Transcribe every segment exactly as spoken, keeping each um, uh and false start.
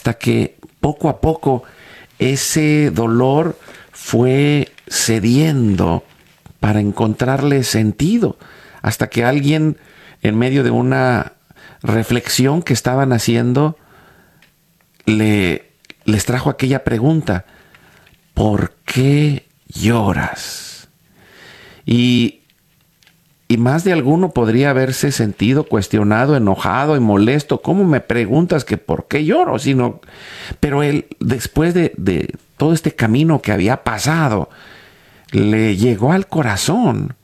hasta que poco a poco ese dolor fue cediendo para encontrarle sentido, hasta que alguien, en medio de una reflexión que estaban haciendo, le, les trajo aquella pregunta: ¿por qué lloras? Y, y más de alguno podría haberse sentido cuestionado, enojado y molesto. ¿Cómo me preguntas que por qué lloro? Sino, pero él, después de, de todo este camino que había pasado, le llegó al corazón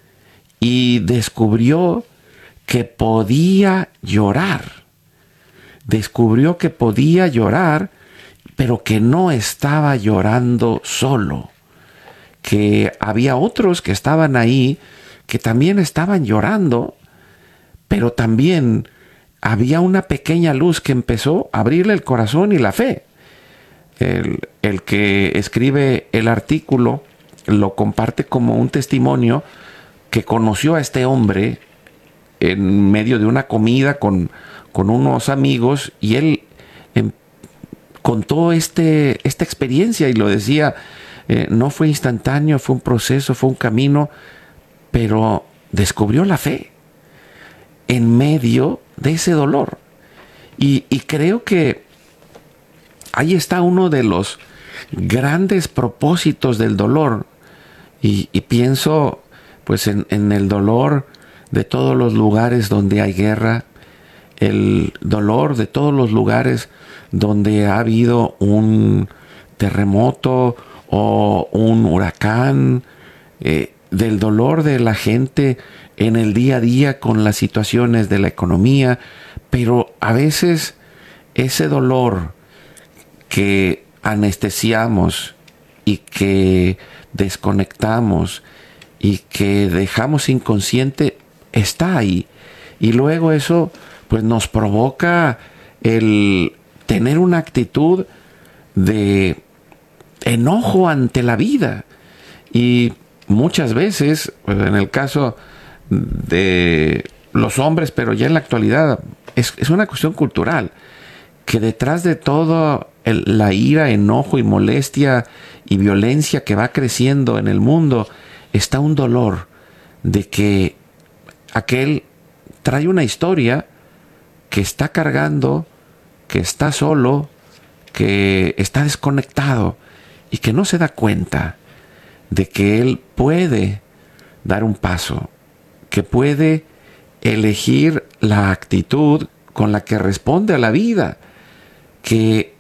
y descubrió que podía llorar. Descubrió que podía llorar, pero que no estaba llorando solo. Que había otros que estaban ahí, que también estaban llorando, pero también había una pequeña luz que empezó a abrirle el corazón y la fe. El, el que escribe el artículo lo comparte como un testimonio que conoció a este hombre en medio de una comida con, con unos amigos, y él em, contó este, esta experiencia y lo decía, eh, no fue instantáneo, fue un proceso, fue un camino, pero descubrió la fe en medio de ese dolor. Y, y creo que ahí está uno de los grandes propósitos del dolor. Y, y pienso pues en, en el dolor de todos los lugares donde hay guerra, el dolor de todos los lugares donde ha habido un terremoto o un huracán, eh, del dolor de la gente en el día a día con las situaciones de la economía, pero a veces ese dolor que anestesiamos y que desconectamos y que dejamos inconsciente está ahí, y luego eso pues nos provoca el tener una actitud de enojo ante la vida. Y muchas veces, pues en el caso de los hombres, pero ya en la actualidad es, es una cuestión cultural, que detrás de todo el, la ira, enojo y molestia y violencia que va creciendo en el mundo, está un dolor de que aquel trae una historia que está cargando, que está solo, que está desconectado y que no se da cuenta de que él puede dar un paso, que puede elegir la actitud con la que responde a la vida, que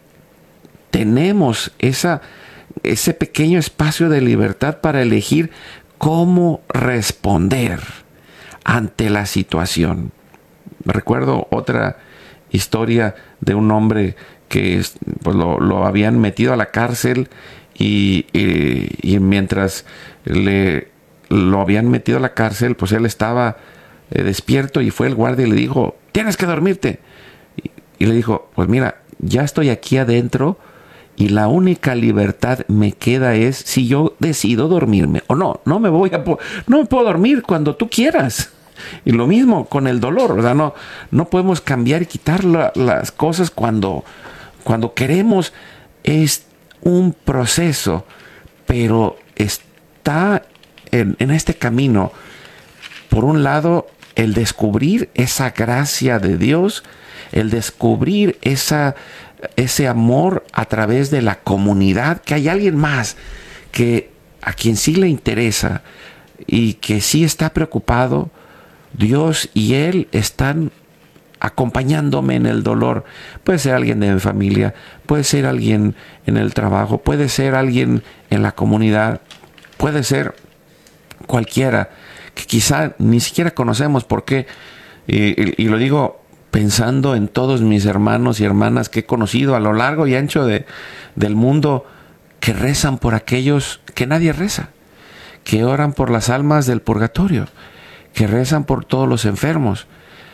tenemos esa, ese pequeño espacio de libertad para elegir cómo responder ante la situación. Recuerdo otra historia de un hombre que pues, lo, lo habían metido a la cárcel y, y, y mientras le, lo habían metido a la cárcel, pues él estaba eh, despierto, y fue el guardia y le dijo: tienes que dormirte. Y, y le dijo: pues mira, ya estoy aquí adentro y la única libertad me queda es si yo decido dormirme o no. No me voy a po- no me puedo dormir cuando tú quieras. Y lo mismo con el dolor, ¿verdad? No, no podemos cambiar y quitar la, las cosas cuando, cuando queremos. Es un proceso, pero está en, en este camino, por un lado, el descubrir esa gracia de Dios, el descubrir esa, ese amor a través de la comunidad, que hay alguien más que a quien sí le interesa y que sí está preocupado. Dios y Él están acompañándome en el dolor. Puede ser alguien de mi familia, puede ser alguien en el trabajo, puede ser alguien en la comunidad, puede ser cualquiera que quizá ni siquiera conocemos. Porque, y, y lo digo pensando en todos mis hermanos y hermanas que he conocido a lo largo y ancho de, del mundo, que rezan por aquellos que nadie reza, que oran por las almas del purgatorio, que rezan por todos los enfermos.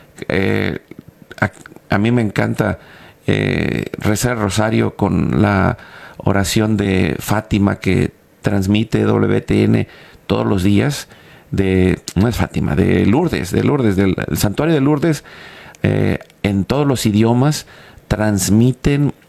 Eh, a, a mí me encanta eh, rezar el rosario con la oración de Fátima que transmite W T N todos los días. De, no es Fátima, de Lourdes, de Lourdes, del el santuario de Lourdes. Eh, en todos los idiomas transmiten